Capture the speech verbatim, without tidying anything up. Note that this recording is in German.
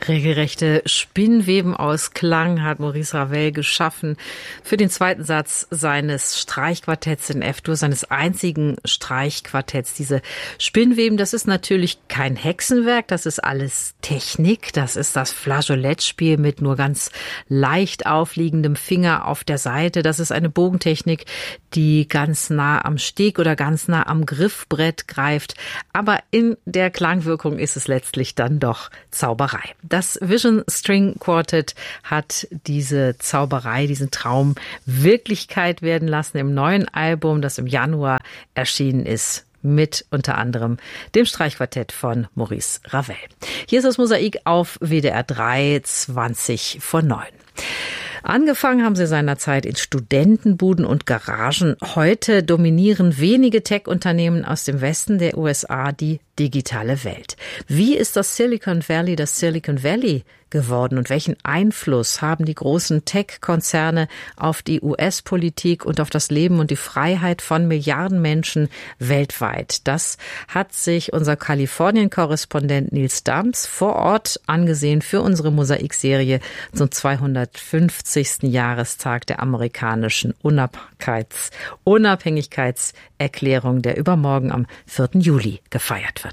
Regelrechte Spinnweben aus Klang hat Maurice Ravel geschaffen für den zweiten Satz seines Streichquartetts in F-Dur, seines einzigen Streichquartetts. Diese Spinnweben, das ist natürlich kein Hexenwerk, das ist alles Technik, das ist das Flageolettspiel mit nur ganz leicht aufliegendem Finger auf der Seite, das ist eine Bogentechnik, die ganz nah am Steg oder ganz nah am Griffbrett greift, aber in der Klangwirkung ist es letztlich dann doch Zauberei. Das Vision String Quartet hat diese Zauberei, diesen Traum Wirklichkeit werden lassen im neuen Album, das im Januar erschienen ist, mit unter anderem dem Streichquartett von Maurice Ravel. Hier ist das Mosaik auf W D R drei, zwanzig vor neun. Angefangen haben sie seinerzeit in Studentenbuden und Garagen. Heute dominieren wenige Tech-Unternehmen aus dem Westen der U S A die digitale Welt. Wie ist das Silicon Valley das Silicon Valley geworden und welchen Einfluss haben die großen Tech-Konzerne auf die U S-Politik und auf das Leben und die Freiheit von Milliarden Menschen weltweit? Das hat sich unser Kalifornien-Korrespondent Nils Dams vor Ort angesehen für unsere Mosaik-Serie zum zweihundertfünfzigsten Jahrestag der amerikanischen Unabhängigkeits- Unabhängigkeitserklärung, der übermorgen am vierten Juli gefeiert wird.